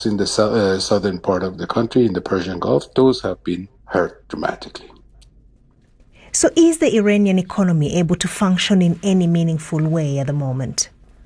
in the southern part of the country, in the Persian Gulf, those have been hurt dramatically. So is the Iranian economy able to function in any meaningful way at the moment?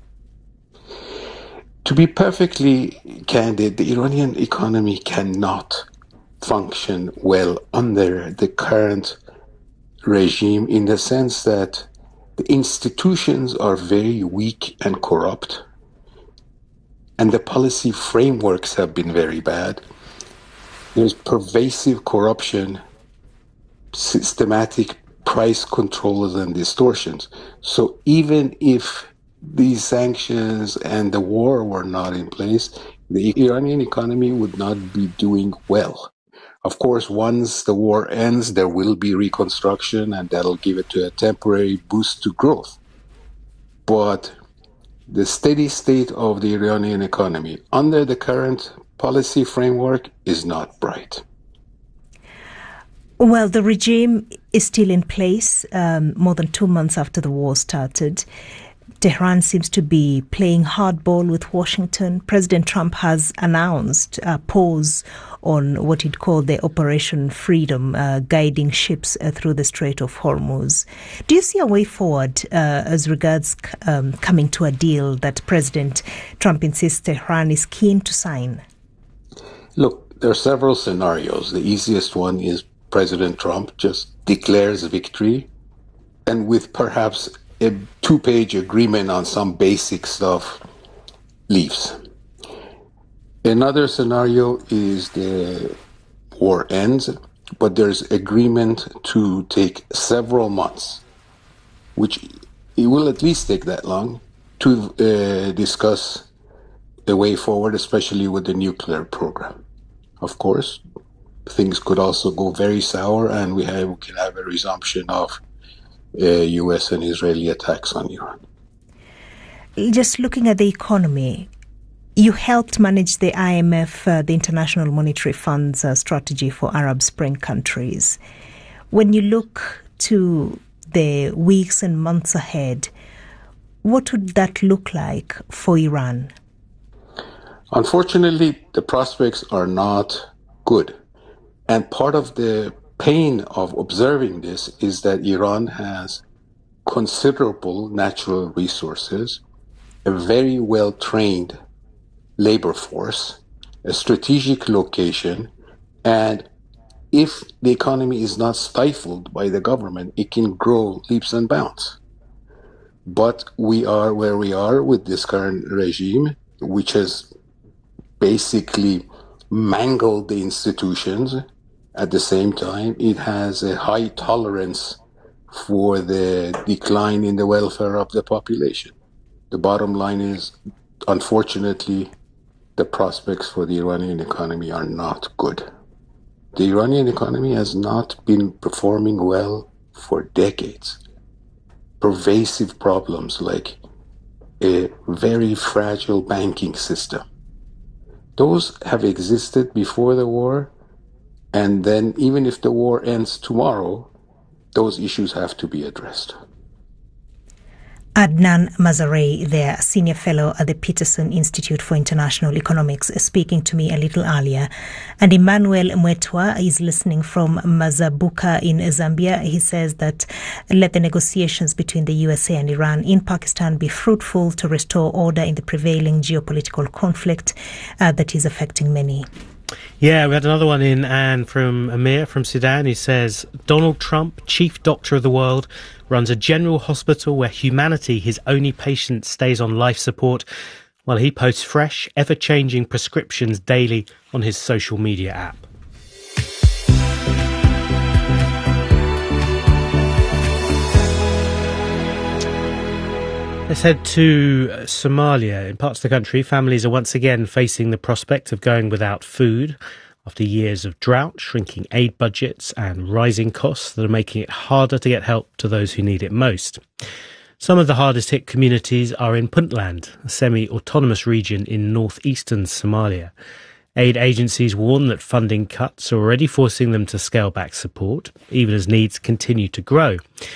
To be perfectly candid, the Iranian economy cannot function well under the current regime, in the sense that the institutions are very weak and corrupt, and the policy frameworks have been very bad. There's pervasive corruption, systematic price controls and distortions. So even if these sanctions and the war were not in place, the Iranian economy would not be doing well. Of course, once the war ends, there will be reconstruction, and that'll give it a temporary boost to growth. But the steady state of the Iranian economy under the current policy framework is not bright. Well, the regime is still in place more than 2 months after the war started. Tehran seems to be playing hardball with Washington. President Trump has announced a pause on what he'd called the Operation Freedom, guiding ships through the Strait of Hormuz. Do you see a way forward as regards coming to a deal that President Trump insists Tehran is keen to sign? Look, there are several scenarios. The easiest one is President Trump just declares victory, and with perhaps a 2-page agreement on some basic stuff, leaves. Another scenario is the war ends, but there's agreement to take several months, which it will at least take that long, to discuss a way forward, especially with the nuclear program. Of course, things could also go very sour, and we can have a resumption of U.S. and Israeli attacks on Iran. Just looking at the economy, you helped manage the IMF, the International Monetary Fund's strategy for Arab Spring countries. When you look to the weeks and months ahead, what would that look like for Iran? Unfortunately, the prospects are not good. And part of the pain of observing this is that Iran has considerable natural resources, a very well-trained labor force, a strategic location, and if the economy is not stifled by the government, it can grow leaps and bounds. But we are where we are with this current regime, which has basically mangled the institutions. At the same time, it has a high tolerance for the decline in the welfare of the population. The bottom line is, unfortunately, the prospects for the Iranian economy are not good. The Iranian economy has not been performing well for decades. Pervasive problems like a very fragile banking system. Those have existed before the war. And then even if the war ends tomorrow, those issues have to be addressed. Adnan Mazarei, there, Senior Fellow at the Peterson Institute for International Economics, speaking to me a little earlier. And Emmanuel Mwetwa is listening from Mazabuka in Zambia. He says that let the negotiations between the USA and Iran in Pakistan be fruitful to restore order in the prevailing geopolitical conflict that is affecting many. Yeah, we had another one in, and from Amir from Sudan, who says, Donald Trump, chief doctor of the world, runs a general hospital where humanity, his only patient, stays on life support, while he posts fresh, ever-changing prescriptions daily on his social media app. Let's head to Somalia. In parts of the country, families are once again facing the prospect of going without food after years of drought, shrinking aid budgets and rising costs that are making it harder to get help to those who need it most. Some of the hardest hit communities are in Puntland, a semi-autonomous region in northeastern Somalia. Aid agencies warn that funding cuts are already forcing them to scale back support, even as needs continue to grow.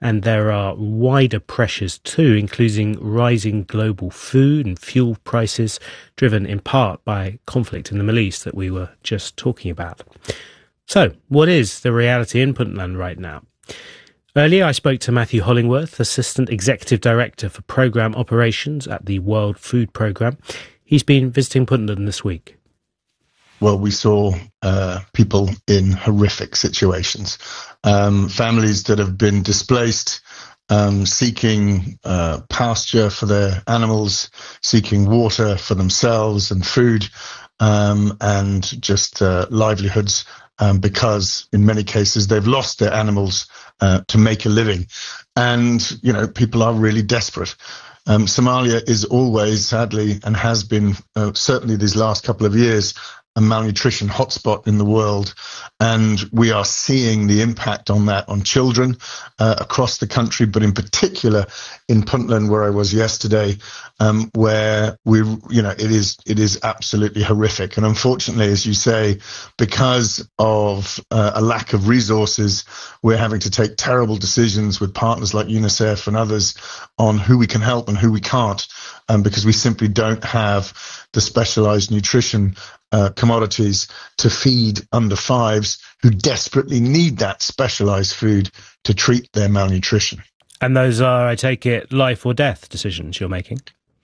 And there are wider pressures too, including rising global food and fuel prices, driven in part by conflict in the Middle East that we were just talking about. So, what is the reality in Puntland right now? Earlier, I spoke to Matthew Hollingworth, Assistant Executive Director for Programme Operations at the World Food Programme. He's been visiting Puntland this week. Well, we saw people in horrific situations, families that have been displaced, seeking pasture for their animals, seeking water for themselves and food, and just livelihoods, because in many cases they've lost their animals to make a living. And, people are really desperate. Somalia is always, sadly, and has been certainly these last couple of years, a malnutrition hotspot in the world, and we are seeing the impact on that on children across the country, but in particular in Puntland, where I was yesterday, where it is absolutely horrific. And unfortunately, as you say, because of a lack of resources, we're having to take terrible decisions with partners like UNICEF and others on who we can help and who we can't, because we simply don't have the specialized nutrition commodities to feed under fives who desperately need that specialized food to treat their malnutrition. And those are, I take it, life or death decisions you're making?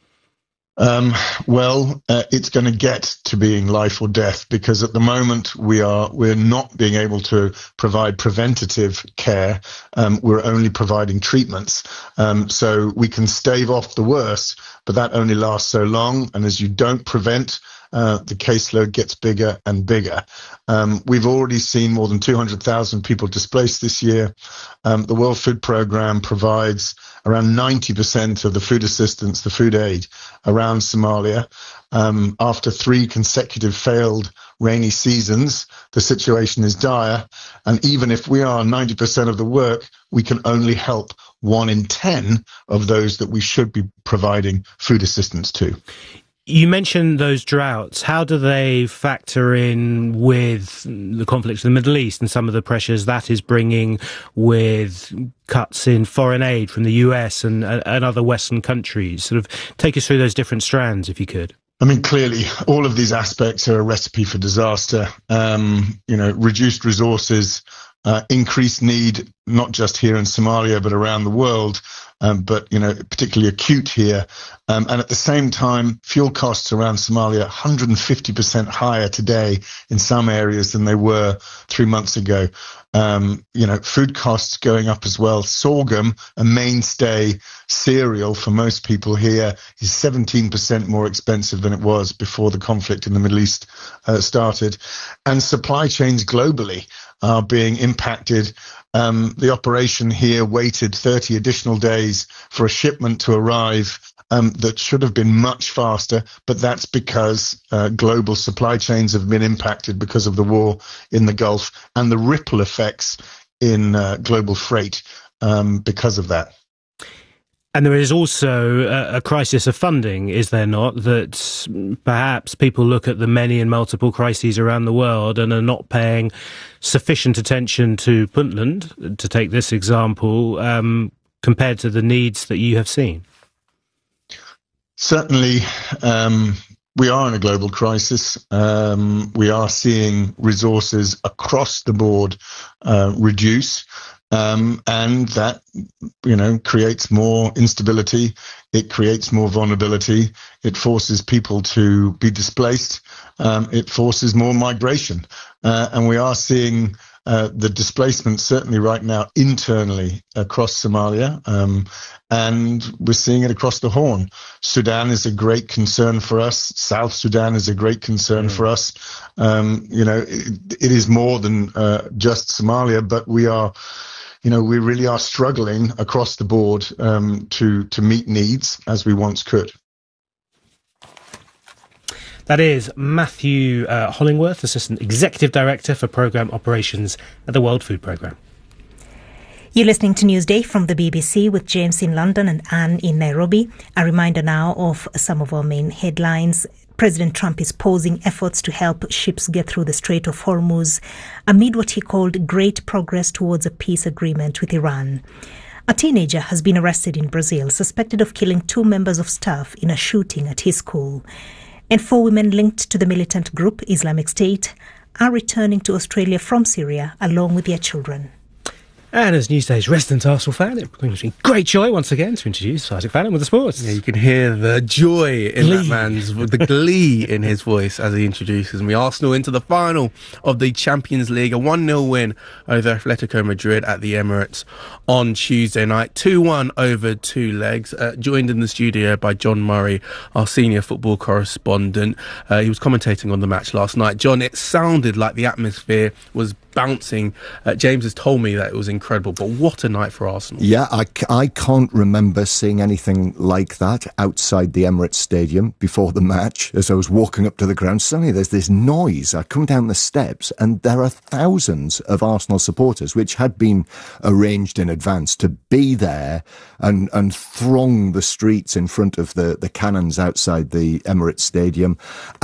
It's going to get to being life or death, because at the moment we're not being able to provide preventative care. We're only providing treatments. So we can stave off the worst, but that only lasts so long. And as you don't prevent, the caseload gets bigger and bigger. We've already seen more than 200,000 people displaced this year. The World Food Programme provides around 90% of the food assistance, the food aid around Somalia. After 3 consecutive failed rainy seasons, the situation is dire. And even if we are 90% of the work, we can only help 1 in 10 of those that we should be providing food assistance to. You mentioned those droughts. How do they factor in with the conflicts in the Middle East and some of the pressures that is bringing, with cuts in foreign aid from the US and other Western countries? Sort of take us through those different strands, if you could. I mean, clearly, all of these aspects are a recipe for disaster. Reduced resources, increased need, not just here in Somalia, but around the world. But particularly acute here. And at the same time, fuel costs around Somalia 150% higher today in some areas than they were 3 months ago. Food costs going up as well. Sorghum, a mainstay cereal for most people here, is 17% more expensive than it was before the conflict in the Middle East started. And supply chains globally are being impacted. The operation here waited 30 additional days for a shipment to arrive that should have been much faster, but that's because global supply chains have been impacted because of the war in the Gulf and the ripple effects in global freight because of that. And there is also a crisis of funding, is there not? That perhaps people look at the many and multiple crises around the world and are not paying sufficient attention to Puntland, to take this example, compared to the needs that you have seen. Certainly, we are in a global crisis. We are seeing resources across the board reduce. And that, creates more instability. It creates more vulnerability. It forces people to be displaced. It forces more migration. And we are seeing the displacement certainly right now internally across Somalia. And we're seeing it across the Horn. Sudan is a great concern for us. South Sudan is a great concern for us. It is more than just Somalia, but we really are struggling across the board to meet needs as we once could. That is Matthew Hollingworth, Assistant Executive Director for Programme Operations at the World Food Programme. You're listening to Newsday from the BBC with James in London and Anne in Nairobi. A reminder now of some of our main headlines. President Trump is pausing efforts to help ships get through the Strait of Hormuz amid what he called great progress towards a peace agreement with Iran. A teenager has been arrested in Brazil, suspected of killing 2 members of staff in a shooting at his school. And 4 women linked to the militant group Islamic State are returning to Australia from Syria along with their children. And as Newsday's resident Arsenal fan, it brings me great joy once again to introduce Isaac Fallon with the sports. Yeah, you can hear the joy in that man's, the glee in his voice as he introduces me. Arsenal into the final of the Champions League, a 1-0 win over Atletico Madrid at the Emirates on Tuesday night. 2-1 over 2 legs. Joined in the studio by John Murray, our senior football correspondent. He was commentating on the match last night. John, it sounded like the atmosphere was bouncing. James has told me that it was incredible, but what a night for Arsenal. Yeah, I can't remember seeing anything like that outside the Emirates Stadium before the match. As I was walking up to the ground, suddenly there's this noise. I come down the steps and there are thousands of Arsenal supporters, which had been arranged in advance to be there and throng the streets in front of the cannons outside the Emirates Stadium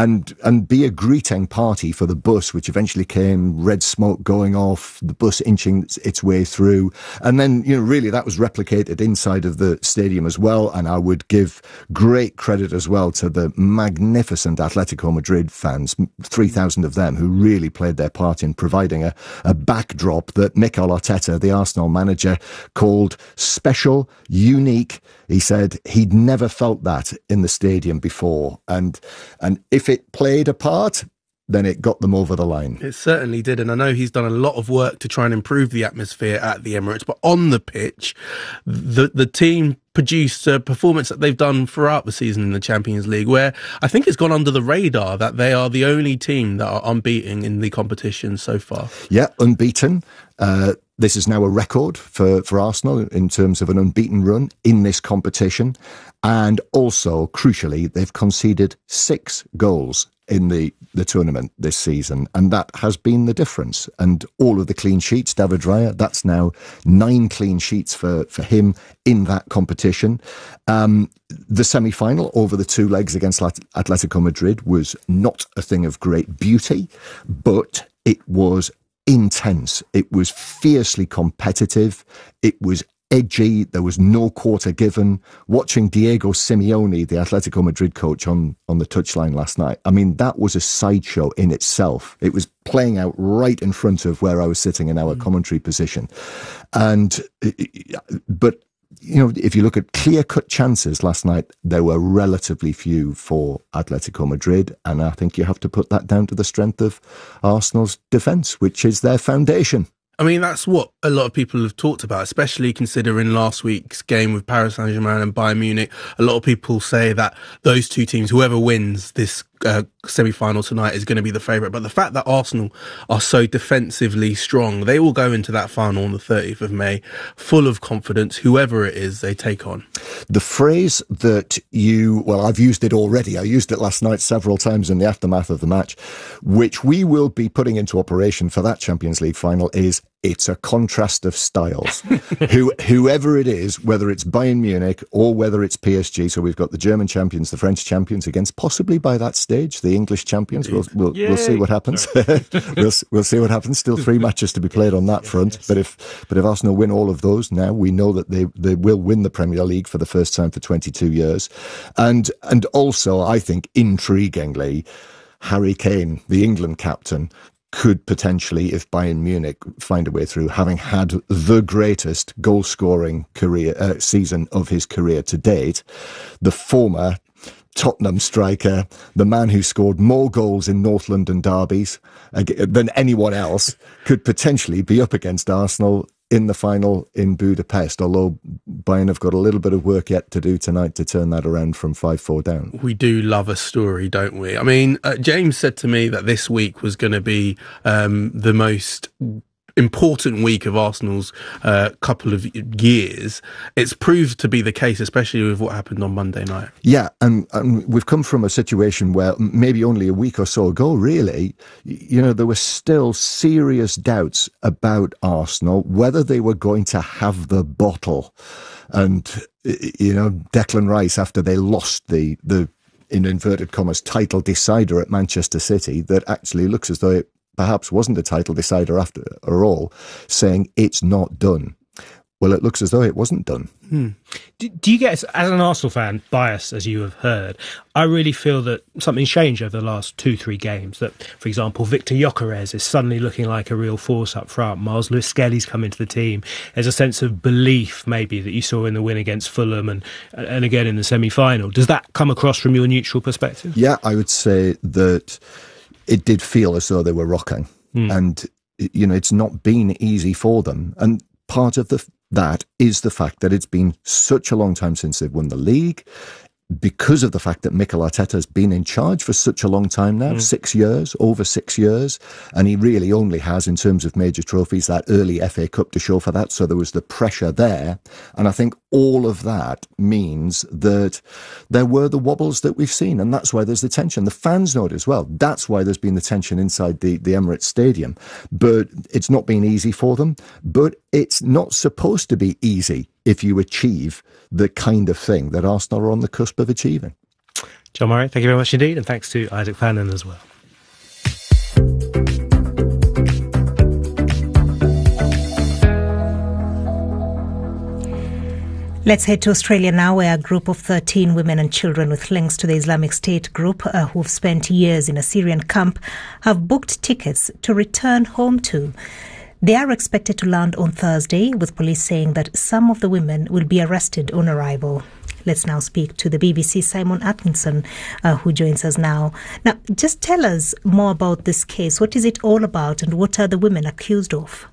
and be a greeting party for the bus, which eventually came, red smoke going off, the bus inching its way through. And then, really that was replicated inside of the stadium as well. And I would give great credit as well to the magnificent Atletico Madrid fans, 3,000 of them, who really played their part in providing a backdrop that Mikel Arteta, the Arsenal manager, called special, unique. He said he'd never felt that in the stadium before. And if it played a part, then it got them over the line. It certainly did, and I know he's done a lot of work to try and improve the atmosphere at the Emirates, but on the pitch, the team produced a performance that they've done throughout the season in the Champions League, where I think it's gone under the radar that they are the only team that are unbeaten in the competition so far. Yeah, unbeaten. This is now a record for Arsenal in terms of an unbeaten run in this competition. And also, crucially, they've conceded 6 goals in the tournament this season, and that has been the difference. And all of the clean sheets, David Raya, that's now 9 clean sheets for him in that competition. The semi-final over the 2 legs against Atletico Madrid was not a thing of great beauty, but it was intense. It was fiercely competitive. It was edgy. There was no quarter given. Watching Diego Simeone, the Atletico Madrid coach, on the touchline last night, I mean, that was a sideshow in itself. It was playing out right in front of where I was sitting in our commentary position. But if you look at clear-cut chances last night, there were relatively few for Atletico Madrid, and I think you have to put that down to the strength of Arsenal's defence, which is their foundation. I mean, that's what a lot of people have talked about, especially considering last week's game with Paris Saint-Germain and Bayern Munich. A lot of people say that those 2 teams, whoever wins this semi-final tonight, is going to be the favourite. But the fact that Arsenal are so defensively strong, they will go into that final on the 30th of May full of confidence, whoever it is they take on. The phrase that I've used it already. I used it last night several times in the aftermath of the match, which we will be putting into operation for that Champions League final, is it's a contrast of styles. Whoever it is, whether it's Bayern Munich or whether it's PSG, so we've got the German champions, the French champions against, possibly by that stage, the English champions. We'll see what happens. we'll see what happens. Still 3 matches to be played on that front. But if Arsenal win all of those, now we know that they will win the Premier League for the first time for 22 years. And also, I think, intriguingly, Harry Kane, the England captain, could potentially, if Bayern Munich find a way through, having had the greatest goal-scoring season of his career to date, the former Tottenham striker, the man who scored more goals in North London derbies than anyone else, could potentially be up against Arsenal in the final in Budapest, although Bayern have got a little bit of work yet to do tonight to turn that around from 5-4 down. We do love a story, don't we? I mean, James said to me that this week was going to be the most important week of Arsenal's couple of years. It's proved to be the case, especially with what happened on Monday night. Yeah, and we've come from a situation where maybe only a week or so ago, really, there were still serious doubts about Arsenal, whether they were going to have the bottle. And, Declan Rice, after they lost the in inverted commas, title decider at Manchester City, that actually looks as though it perhaps wasn't a title decider after all, saying it's not done. well, it looks as though it wasn't done. Do you get, as an Arsenal fan, bias, as you have heard? I really feel that something's changed over the last 2-3 games. That, for example, Victor Gyökeres is suddenly looking like a real force up front. Miles Lewis-Skelly's come into the team. There's a sense of belief, maybe, that you saw in the win against Fulham and again in the semi-final. Does that come across from your neutral perspective? Yeah, I would say that it did feel as though they were rocking. And, it's not been easy for them. And part of that is the fact that it's been such a long time since they've won the league, because of the fact that Mikel Arteta has been in charge for such a long time now, 6 years, over 6 years, and he really only has, in terms of major trophies, that early FA Cup to show for that, so there was the pressure there, and I think all of that means that there were the wobbles that we've seen, and that's why there's the tension. The fans know it as well. That's why there's been the tension inside the Emirates Stadium, but it's not been easy for them, but it's not supposed to be easy if you achieve the kind of thing that Arsenal are on the cusp of achieving. John Murray, thank you very much indeed, and thanks to Isaac Fannin as well. Let's head to Australia now, where a group of 13 women and children with links to the Islamic State group who've spent years in a Syrian camp have booked tickets to return home to. They are expected to land on Thursday, with police saying that some of the women will be arrested on arrival. Let's now speak to the BBC's Simon Atkinson, who joins us now. Now, just tell us more about this case. What is it all about, and what are the women accused of?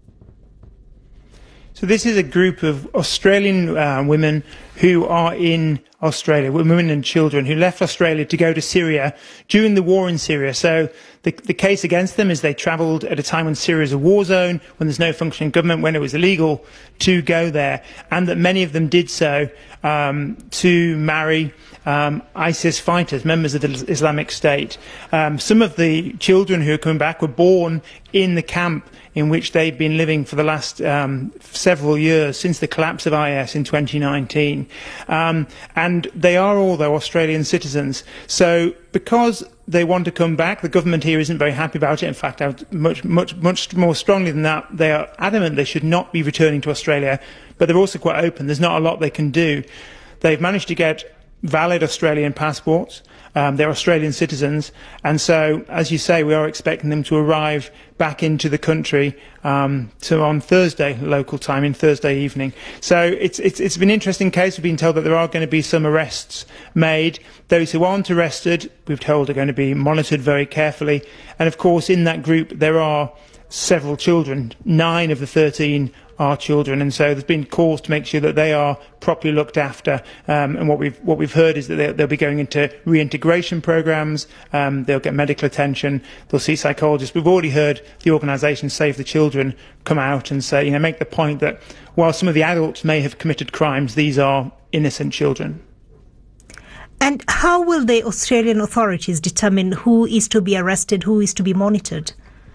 So this is a group of Australian women who are in Australia, women and children who left Australia to go to Syria during the war in Syria. So the case against them is they travelled at a time when Syria is a war zone, when there's no functioning government, when it was illegal to go there, and that many of them did so to marry ISIS fighters, members of the Islamic State. Some of the children who are coming back were born in the camp in which they've been living for the last several years, since the collapse of IS in 2019. And they are all, though, Australian citizens. So because they want to come back, the government here isn't very happy about it. In fact, much more strongly than that, they are adamant they should not be returning to Australia, but they're also quite open. There's not a lot they can do. They've managed to get valid Australian passports. They're Australian citizens, and so, as you say, we are expecting them to arrive back into the country on Thursday local time, in Thursday evening. So it's been an interesting case. We've been told that there are going to be some arrests made. Those who aren't arrested, we've told, are going to be monitored very carefully. And of course, in that group, there are several children. 9 of the 13 are children, and so there's been calls to make sure that they are properly looked after. And what we've heard is that they'll be going into reintegration programs. They'll get medical attention. They'll see psychologists. We've already heard the organisation Save the Children come out and say, make the point that while some of the adults may have committed crimes, these are innocent children. And how will the Australian authorities determine who is to be arrested, who is to be monitored?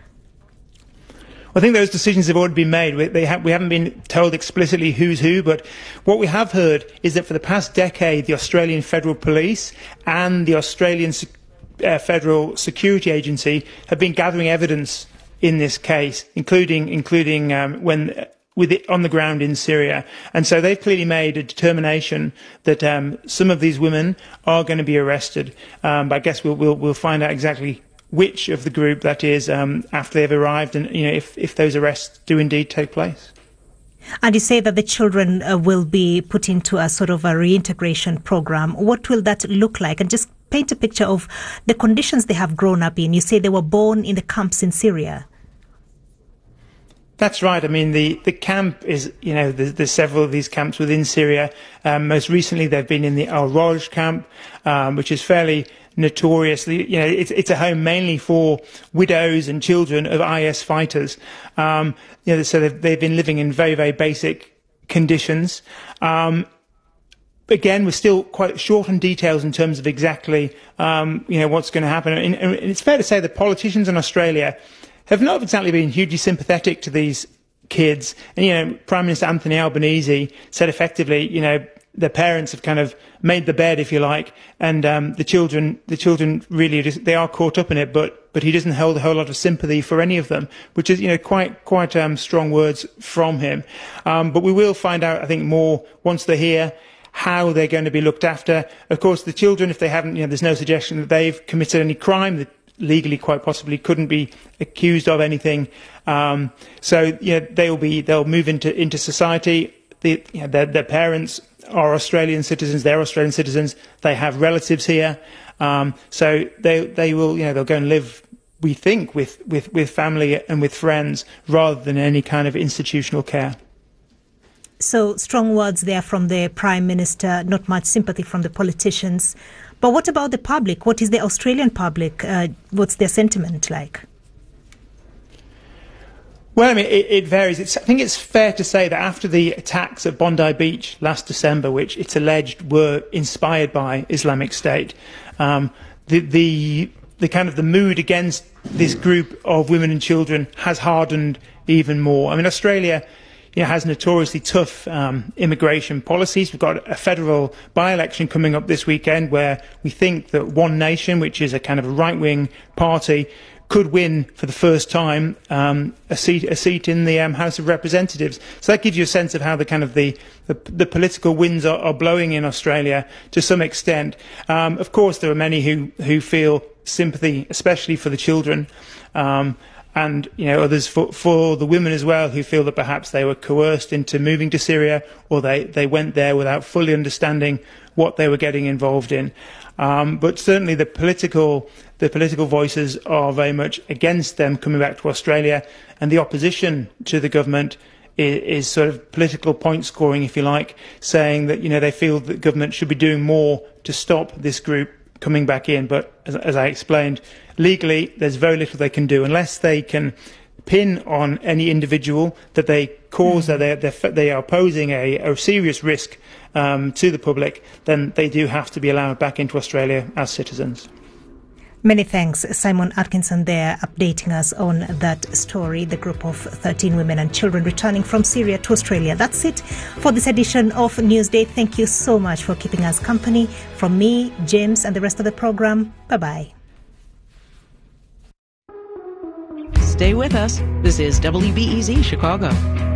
I think those decisions have already been made. We haven't been told explicitly who's who, but what we have heard is that for the past decade, the Australian Federal Police and the Australian Federal Security Agency have been gathering evidence in this case, including when with it on the ground in Syria. And so they've clearly made a determination that some of these women are going to be arrested. But I guess we'll find out exactly which of the group that is after they've arrived, and if those arrests do indeed take place. And you say that the children will be put into a sort of a reintegration program. What will that look like? And just paint a picture of the conditions they have grown up in. You say they were born in the camps in Syria. That's right. I mean, the camp is, there's several of these camps within Syria. Most recently, they've been in the Al-Roj camp, which is fairly notoriously, it's a home mainly for widows and children of IS fighters. So they've been living in very, very basic conditions. Again, we're still quite short on details in terms of exactly, what's going to happen. And it's fair to say that politicians in Australia have not exactly been hugely sympathetic to these kids. And, Prime Minister Anthony Albanese said effectively, the parents have kind of made the bed, if you like, and the children really they are caught up in it, but he doesn't hold a whole lot of sympathy for any of them, which is quite strong words from him. But we will find out, I think, more once they're here, how they're going to be looked after. Of course, the children, if they haven't, there's no suggestion that they've committed any crime, that legally quite possibly couldn't be accused of anything. So they'll move into society. Their parents are Australian citizens. They're Australian citizens. They have relatives here. So they will they'll go and live, we think, with family and with friends rather than any kind of institutional care. So strong words there from the Prime Minister, not much sympathy from the politicians. But what about the public? What is the Australian public? What's their sentiment like? Well, I mean, it varies. I think it's fair to say that after the attacks at Bondi Beach last December, which it's alleged were inspired by Islamic State, the kind of the mood against this group of women and children has hardened even more. I mean, Australia has notoriously tough immigration policies. We've got a federal by-election coming up this weekend where we think that One Nation, which is a kind of a right-wing party, could win for the first time a seat in the House of Representatives. So that gives you a sense of how the kind of the political winds are blowing in Australia to some extent. Of course, there are many who feel sympathy, especially for the children. And others for the women as well, who feel that perhaps they were coerced into moving to Syria, or they went there without fully understanding what they were getting involved in. But certainly the political voices are very much against them coming back to Australia, and the opposition to the government is sort of political point scoring, if you like, saying that they feel that government should be doing more to stop this group coming back in. But as I explained, legally there's very little they can do unless they can pin on any individual that they cause that they are posing a serious risk to the public. Then they do have to be allowed back into Australia as citizens. Many thanks, Simon Atkinson there, updating us on that story, the group of 13 women and children returning from Syria to Australia. That's it for this edition of Newsday. Thank you so much for keeping us company. From me, James, and the rest of the program, bye-bye. Stay with us. This is WBEZ Chicago.